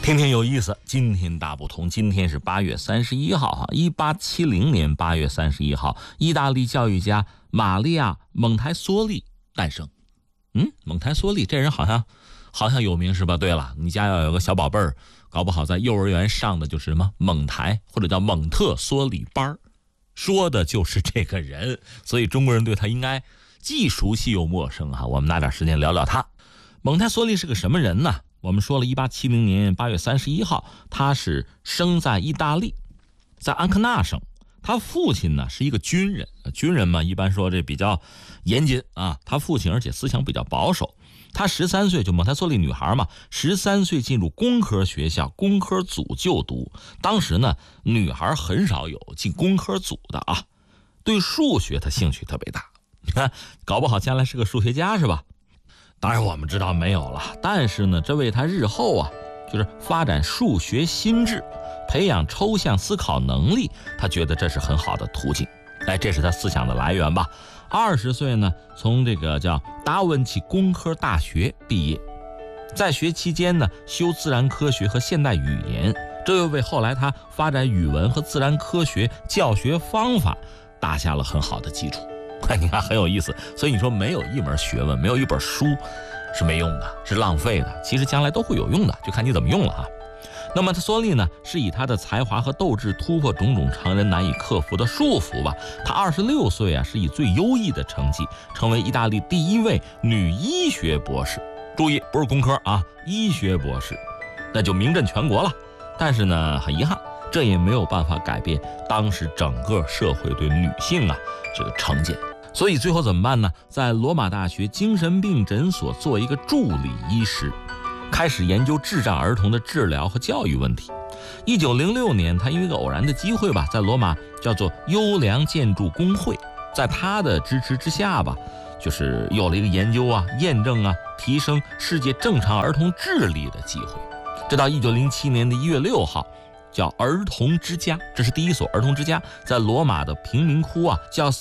听听有意思，今天大不同。今天是8月31号，1870年8月31号，意大利教育家玛利亚·蒙台梭利诞生。蒙台梭利这人好像有名是吧？对了，你家要有个小宝贝儿，搞不好在幼儿园上的就是什么蒙台或者叫蒙特梭利班，说的就是这个人，所以中国人对他应该既熟悉又陌生我们拿点时间聊聊他。蒙台梭利是个什么人呢？我们说了1870年8月31号，他是生在意大利，在安科纳省。他父亲呢是一个军人，军人嘛一般说这比较严谨他父亲而且思想比较保守。他13岁，就蒙台梭利女孩嘛，13岁进入工科学校工科组就读。当时呢女孩很少有进工科组的对数学她兴趣特别大，你看搞不好将来是个数学家是吧？当然我们知道没有了，但是呢这为他日后就是发展数学心智，培养抽象思考能力，他觉得这是很好的途径。这是他思想的来源吧。20岁呢从这个叫达文齐工科大学毕业，在学期间呢修自然科学和现代语言，这又为后来他发展语文和自然科学教学方法打下了很好的基础。你看很有意思，所以你说没有一门学问，没有一本书是没用的，是浪费的，其实将来都会有用的，就看你怎么用了那么梭利呢是以他的才华和斗志突破种种常人难以克服的束缚吧。他26岁是以最优异的成绩成为意大利第一位女医学博士。注意，不是工科医学博士，那就名震全国了。但是呢很遗憾，这也没有办法改变当时整个社会对女性这个成见。所以最后怎么办呢？在罗马大学精神病诊所做一个助理医师，开始研究智障儿童的治疗和教育问题。1906年他因为一个偶然的机会在罗马叫做优良建筑工会，在他的支持之下就是有了一个研究验证提升世界正常儿童智力的机会。直到1907年的1月6号叫儿童之家，这是第一所儿童之家，在罗马的贫民窟叫